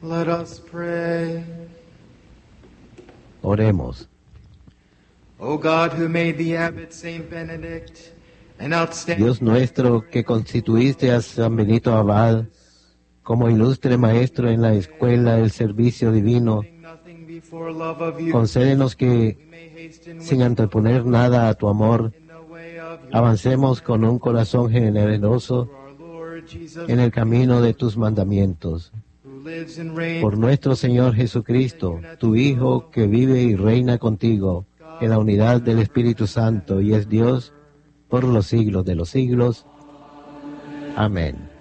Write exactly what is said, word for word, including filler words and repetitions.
Let us pray. Oremos. O God, who made the abbot Saint Benedict an outstanding Dios nuestro, que constituiste a San Benito Abad como ilustre maestro en la escuela del servicio divino, nothing before love of you, concédenos que, we may hasten sin with anteponer nada a tu amor, in the way of your avancemos con un corazón generoso our Lord Jesus, en el camino de tus mandamientos. who lives and reigns Por nuestro Señor Jesucristo, tu Hijo, que vive y reina contigo en la unidad del Espíritu Santo y es Dios por los siglos de los siglos. Amén.